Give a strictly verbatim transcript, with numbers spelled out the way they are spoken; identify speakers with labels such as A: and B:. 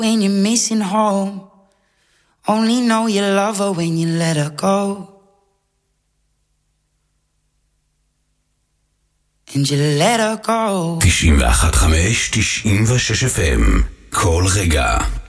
A: when you're missing home. Only know you love her when you let her go. And you let her go.
B: תשעים ואחת חמש, תשעים ושש אף אם, כל רגע.